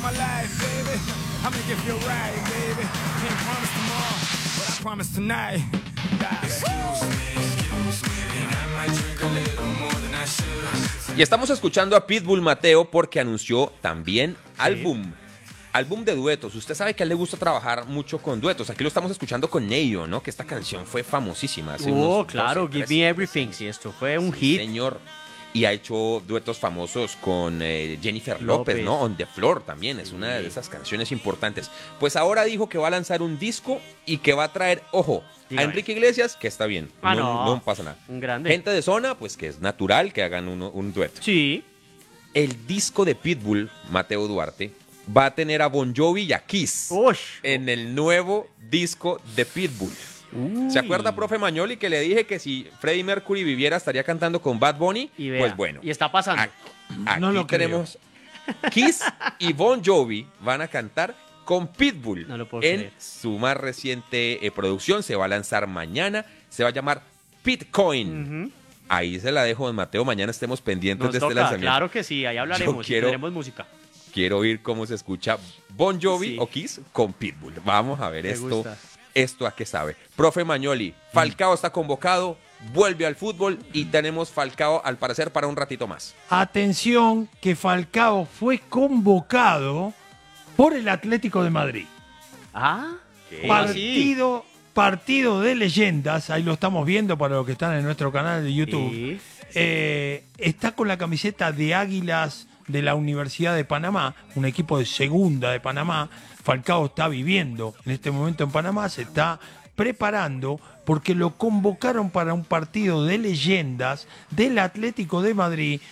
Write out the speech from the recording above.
my life, baby. I'ma give you a ride, baby. Can't promise tomorrow, but I promise tonight. Y estamos escuchando a Pitbull, Mateo, porque anunció también álbum de duetos. Usted sabe que a él le gusta trabajar mucho con duetos. Aquí lo estamos escuchando con Neyo, ¿no? Que esta canción fue famosísima. Hace unos claro, 12, Give Me Everything. Sí, esto fue un hit. señor. Y ha hecho duetos famosos con Jennifer López, ¿no? On the Floor también, es una de esas canciones importantes. Pues ahora dijo que va a lanzar un disco y que va a traer, ojo, a Enrique Iglesias, que está bien, no pasa nada. Un grande. Gente de zona, pues que es natural que hagan un dueto. Sí. El disco de Pitbull, Mateo Duarte, va a tener a Bon Jovi y a Kiss en el nuevo disco de Pitbull. ¿Se acuerda, profe Magnoli, que le dije que si Freddie Mercury viviera estaría cantando con Bad Bunny? Y vea, pues bueno. Y está pasando. Aquí No lo tenemos Kiss y Bon Jovi van a cantar con Pitbull No lo puedo en creer. su más reciente producción. Se va a lanzar mañana. Se va a llamar Pitcoin. Ahí se la dejo, don Mateo. Mañana estemos pendientes Nos de este toca, lanzamiento. claro que sí, ahí hablaremos. quiero- Tenemos música. Quiero oír cómo se escucha Bon Jovi Sí. o Kiss con Pitbull. Vamos a ver Me esto. gusta. Esto a qué sabe. Profe Magnoli, Falcao está convocado, vuelve al fútbol y tenemos Falcao al parecer para un ratito más. Atención, que Falcao fue convocado por el Atlético de Madrid. Ah, Partido de leyendas, ahí lo estamos viendo para los que están en nuestro canal de YouTube. Sí. Está con la camiseta de Águilas de la Universidad de Panamá, un equipo de segunda de Panamá. Falcao está viviendo en este momento en Panamá, se está preparando porque lo convocaron para un partido de leyendas del Atlético de Madrid